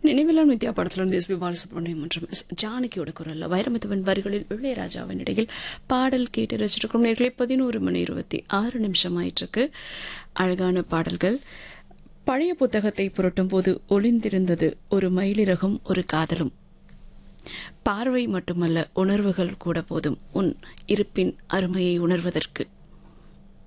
நினைவில்லாம் நித்யா படத்திலிருந்து S B Balasubramaniam மற்றும் S ஜானகியோட குரல்ல வைரமுத்துவன் வரிகளில் இளையராஜாவின் இடையில் பாடல் கேட்டு ரசிச்சிருக்கும் நேர்களை 11:26 ஆயிட்டிருக்கு. அழகான பாடல்கள். பழைய புத்தகத்தை புரட்டும் போது ஒளிந்திருந்தது ஒரு மயிலிறகும் ஒரு காதலும். பார்வை மட்டுமல்ல, உணர்வுகள் கூட போதும் உன் இருப்பின் அருமையை உணர்வதற்கு.